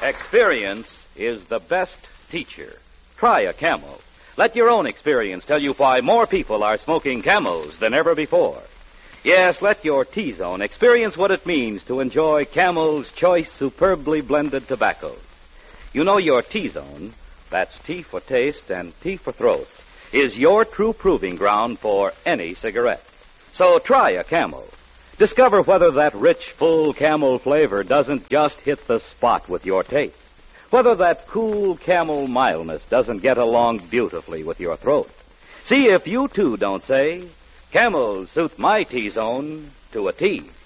Experience is the best teacher. Try a Camel. Let your own experience tell you why more people are smoking Camels than ever before. Yes, let your T-Zone experience what it means to enjoy Camel's choice, superbly blended tobaccos. You know your T-Zone, that's T for taste and T for throat, is your true proving ground for any cigarette. So try a Camel. Discover whether that rich, full Camel flavor doesn't just hit the spot with your taste. Whether that cool Camel mildness doesn't get along beautifully with your throat. See if you, too, don't say, Camel suits my T-Zone to a T.